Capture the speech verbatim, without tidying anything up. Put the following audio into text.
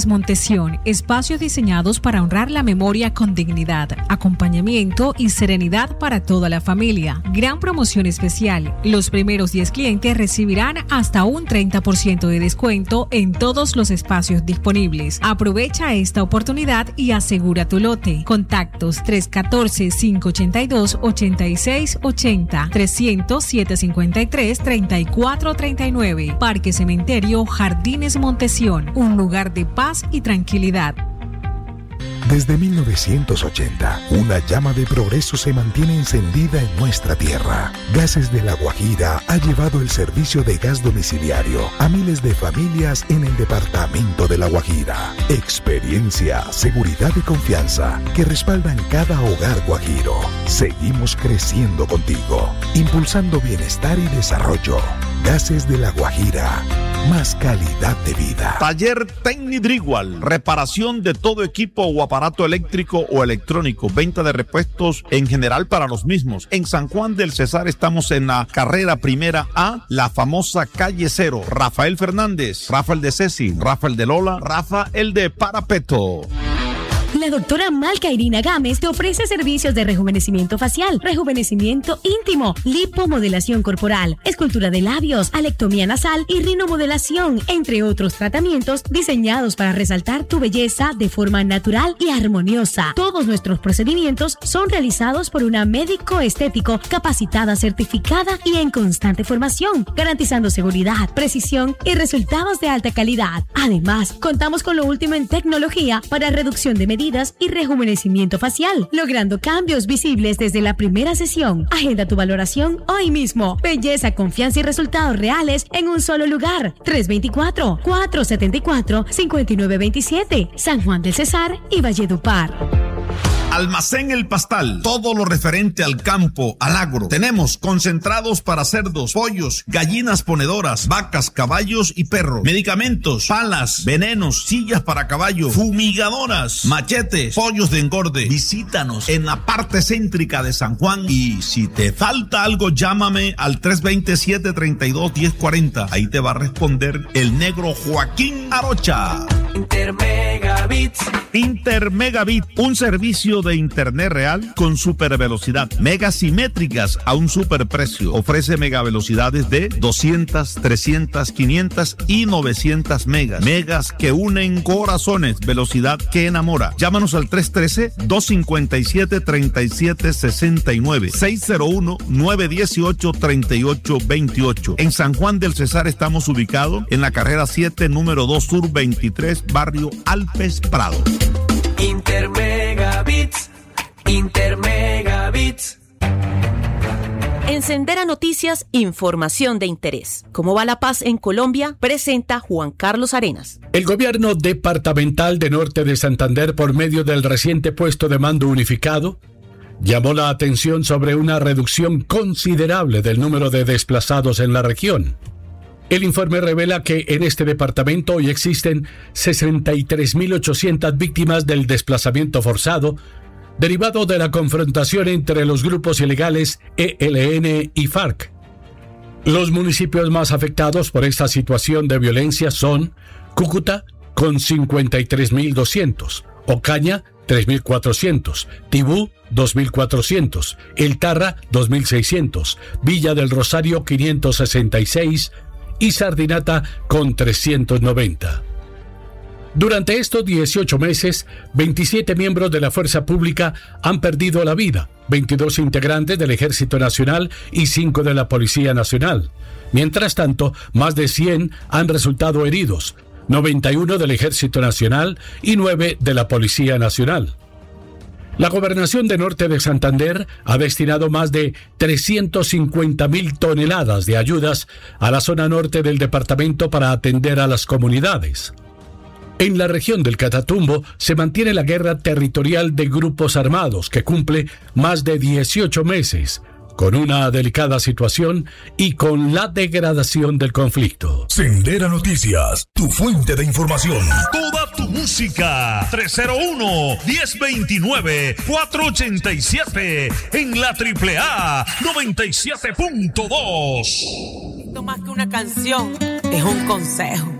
Jardines Montesión, espacios diseñados para honrar la memoria con dignidad, acompañamiento y serenidad para toda la familia. Gran promoción especial. Los primeros diez clientes recibirán hasta un treinta por ciento de descuento en todos los espacios disponibles. Aprovecha esta oportunidad y asegura tu lote. Contactos tres uno cuatro, cinco ocho dos, ocho seis ocho cero, trescientos, siete cincuenta y tres, treinta y cuatro treinta y nueve. Parque Cementerio Jardines Montesión, un lugar de paz y tranquilidad. Desde mil novecientos ochenta, una llama de progreso se mantiene encendida en nuestra tierra. Gases de La Guajira ha llevado el servicio de gas domiciliario a miles de familias en el departamento de La Guajira. Experiencia, seguridad y confianza que respaldan cada hogar guajiro. Seguimos creciendo contigo, impulsando bienestar y desarrollo. Gases de La Guajira, más calidad de vida. Taller Tecnidrigual, reparación de todo equipo o aparato eléctrico o electrónico, venta de repuestos en general para los mismos. En San Juan del Cesar estamos en la carrera primera A, la famosa calle Cero. Rafael Fernández, Rafael de Ceci, Rafael de Lola, Rafa el de Parapeto. La doctora Malca Irina Gámez te ofrece servicios de rejuvenecimiento facial, rejuvenecimiento íntimo, lipomodelación corporal, escultura de labios, alectomía nasal y rinomodelación, entre otros tratamientos diseñados para resaltar tu belleza de forma natural y armoniosa. Todos nuestros procedimientos son realizados por una médico estético capacitada, certificada y en constante formación, garantizando seguridad, precisión y resultados de alta calidad. Además, contamos con lo último en tecnología para reducción de medidas y rejuvenecimiento facial, logrando cambios visibles desde la primera sesión. Agenda tu valoración hoy mismo. Belleza, confianza y resultados reales en un solo lugar. tres dos cuatro, cuatro siete cuatro, cinco nueve dos siete. San Juan del Cesar y Valledupar. Almacén El Pastal, todo lo referente al campo, al agro. Tenemos concentrados para cerdos, pollos, gallinas ponedoras, vacas, caballos y perros. Medicamentos, palas, venenos, sillas para caballo, fumigadoras, machetes, pollos de engorde. Visítanos en la parte céntrica de San Juan y si te falta algo, llámame al tres dos siete, tres dos, uno cero cuatro cero. Ahí te va a responder el negro Joaquín Arocha. Intermegabits. Intermegabit, un servicio de internet real con super velocidad, megas simétricas a un super precio. Ofrece mega velocidades de doscientas, trescientas, quinientas y novecientas megas. Megas que unen corazones, velocidad que enamora. Llámanos al tres uno tres, dos cinco siete, tres siete seis nueve, seis cero uno, nueve uno ocho, tres ocho dos ocho. En San Juan del Cesar estamos ubicados en la carrera siete, número dos sur veintitrés, barrio Alpes Prado. Intermegabits, Intermegabits. En Sendera Noticias, información de interés. ¿Cómo va la paz en Colombia? Presenta Juan Carlos Arenas. El gobierno departamental de Norte de Santander, por medio del reciente puesto de mando unificado, llamó la atención sobre una reducción considerable del número de desplazados en la región. El informe revela que en este departamento hoy existen sesenta y tres mil ochocientas víctimas del desplazamiento forzado, derivado de la confrontación entre los grupos ilegales E L N y FARC. Los municipios más afectados por esta situación de violencia son Cúcuta, con cincuenta y tres mil doscientos, Ocaña, tres mil cuatrocientos, Tibú, dos mil cuatrocientos, El Tarra, dos mil seiscientos, Villa del Rosario, quinientos sesenta y seis y Sardinata, con trescientos noventa. Durante estos dieciocho meses, veintisiete miembros de la fuerza pública han perdido la vida, veintidós integrantes del Ejército Nacional y cinco de la Policía Nacional. Mientras tanto, más de cien han resultado heridos, noventa y uno del Ejército Nacional y nueve de la Policía Nacional. La Gobernación de Norte de Santander ha destinado más de trescientas cincuenta mil toneladas de ayudas a la zona norte del departamento para atender a las comunidades. En la región del Catatumbo se mantiene la guerra territorial de grupos armados que cumple más de dieciocho meses, con una delicada situación y con la degradación del conflicto. Sendera Noticias, tu fuente de información. Toda tu música. tres cero uno, uno cero dos nueve, cuatro ocho siete en la triple A noventa y siete punto dos. Esto más que una canción es un consejo.